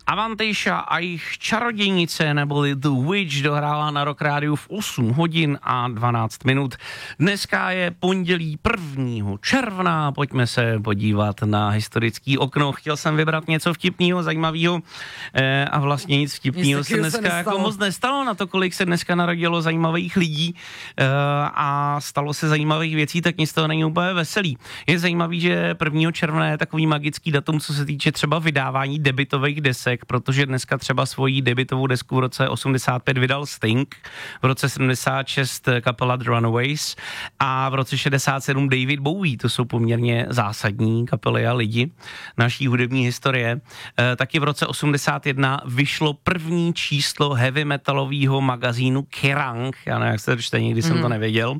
Avantasia a jejich čarodějnice neboli The Witch dohrála na Rock Rádiu v 8 hodin a 12 minut. Dneska je pondělí 1. června, pojďme se podívat na historický okno. Chtěl jsem vybrat něco vtipného, zajímavého a vlastně nic vtipného se dneska jako moc nestalo na to, kolik se dneska narodilo zajímavých lidí a stalo se zajímavých věcí, tak nic toho není úplně veselý. Je zajímavý, že 1. června je takový magický datum, co se týče třeba vydávání debutových desek, protože dneska třeba svoji debutovou desku v roce 85 vydal Sting, v roce 76 kapela The Runaways a v roce 67 David Bowie. To jsou poměrně zásadní kapely a lidi naší hudební historie. Taky v roce 81 vyšlo první číslo heavy metalového magazínu Kerrang. Já nevím, jak se to čte, nikdy jsem to nevěděl.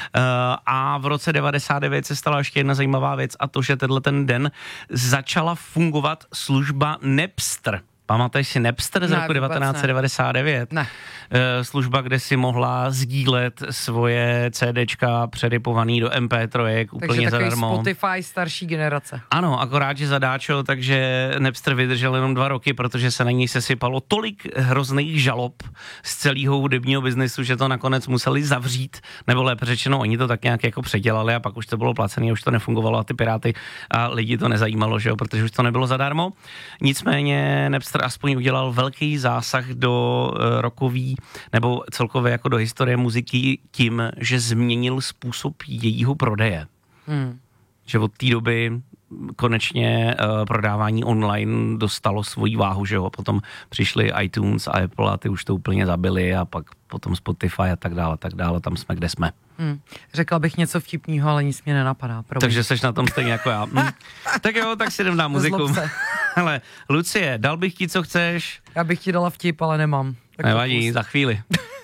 A v roce 99 se stala ještě jedna zajímavá věc a to, že tenhle ten den začala fungovat služba Napster. Pamatuješ si Napster z roku 1999? Ne. Služba, kde si mohla sdílet svoje CDčka předypovaný do MP3 úplně zadarmo. Takže Spotify starší generace. Ano, akorát, že zadáčil, takže Napster vydržel jenom 2 roky, protože se na něj sesypalo tolik hrozných žalob z celého hudebního biznesu, že to nakonec museli zavřít, nebo lépe řečeno, oni to tak nějak jako předělali a pak už to bylo placené, už to nefungovalo a ty piráty a lidi to nezajímalo, že jo, protože už to nebylo zadarmo. Nicméně Napster aspoň udělal velký zásah do rokový nebo celkově jako do historie muziky tím, že změnil způsob jejího prodeje. Že od té doby konečně prodávání online dostalo svoji váhu, že jo, potom přišli iTunes a Apple a ty už to úplně zabili a pak potom Spotify a tak dále, tam jsme, kde jsme. Řekla bych něco vtipného, ale nic mě nenapadá. Takže seš na tom stejně jako já. Tak jo, tak si jdem na muziku. Hele, Lucie, dal bych ti, co chceš. Já bych ti dala vtip, ale nemám. Nevadí, za chvíli.